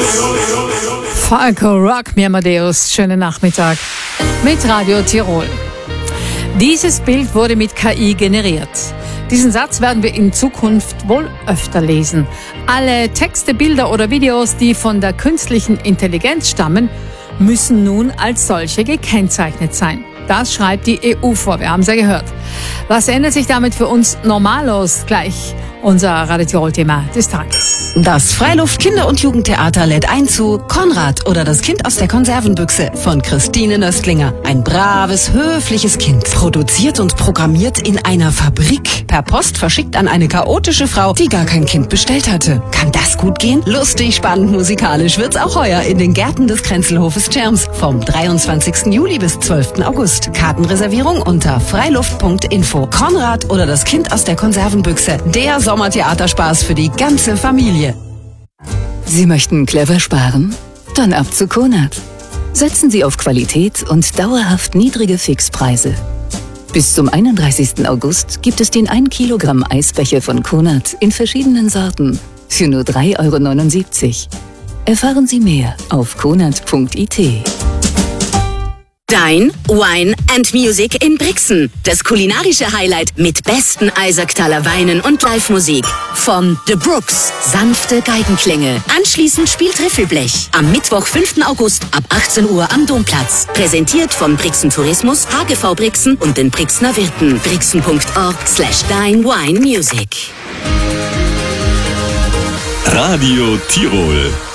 Falco Rock, mir Amadeus, schönen Nachmittag mit Radio Tirol. Dieses Bild wurde mit KI generiert. Diesen Satz werden wir in Zukunft wohl öfter lesen. Alle Texte, Bilder oder Videos, die von der künstlichen Intelligenz stammen, müssen nun als solche gekennzeichnet sein. Das schreibt die EU vor, wir haben es ja gehört. Was ändert sich damit für uns Normalos? Gleich unser Radio Tirol-Thema des Tages. Das Freiluft-Kinder- und Jugendtheater lädt ein zu Konrad oder das Kind aus der Konservenbüchse von Christine Nöstlinger. Ein braves, höfliches Kind. Produziert und programmiert in einer Fabrik. Per Post verschickt an eine chaotische Frau, die gar kein Kind bestellt hatte. Kann das gut gehen? Lustig, spannend, musikalisch wird's auch heuer in den Gärten des Kränzelhofes Tschirms. Vom 23. Juli bis 12. August. Kartenreservierung unter freiluft.info. Konrad oder das Kind aus der Konservenbüchse. Der Sommertheaterspaß für die ganze Familie. Sie möchten clever sparen? Dann ab zu Konrad. Setzen Sie auf Qualität und dauerhaft niedrige Fixpreise. Bis zum 31. August gibt es den 1 Kilogramm Eisbecher von Konrad in verschiedenen Sorten für nur 3,79 €. Erfahren Sie mehr auf konrad.it. Dine, Wine and Music in Brixen. Das kulinarische Highlight mit besten Eiserktaler Weinen und Live-Musik. Von The Brooks. Sanfte Geigenklänge. Anschließend spielt Riffelblech. Am Mittwoch, 5. August ab 18 Uhr am Domplatz. Präsentiert von Brixen Tourismus, HGV Brixen und den Brixner Wirten. brixen.org/Dine Wine Music. Radio Tirol.